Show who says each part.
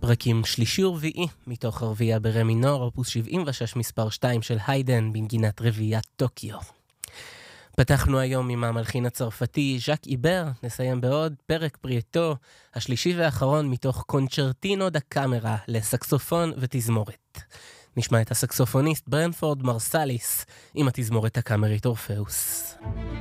Speaker 1: פרקים שלישי ורביעי מתוך רביעייה ברא מינור, אופוס 76 מספר 2 של היידן בנגינת רביעיית טוקיו. פתחנו היום עם המלחין הצרפתי ז'אק איבר, נסיים בעוד פרק פריאטו, השלישי והאחרון מתוך קונצ'רטינו דה קאמרה לסקסופון ותזמורת. נשמע את הסקסופוניסט ברנפורד מרסליס עם התזמורת הקאמרית אורפאוס.